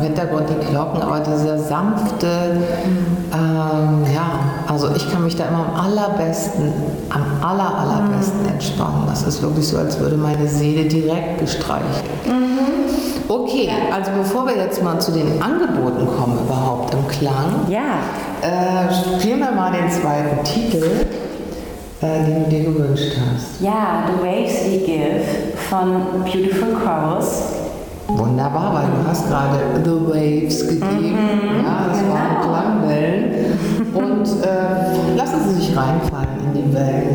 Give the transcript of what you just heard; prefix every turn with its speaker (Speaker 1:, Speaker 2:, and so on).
Speaker 1: Hintergrund die Glocken, aber dieser sanfte, also ich kann mich da immer am allerbesten entspannen. Das ist wirklich so, als würde meine Seele direkt gestreichelt. Okay, also bevor wir jetzt mal zu den Angeboten kommen überhaupt im Klang, spielen wir mal den zweiten Titel, den du dir gewünscht hast.
Speaker 2: Ja, The Waves We Give von Beautiful Chorus.
Speaker 1: Wunderbar, weil du hast gerade The Waves gegeben. Ja, das waren Klangwellen. Und lassen Sie sich reinfallen in die Wellen.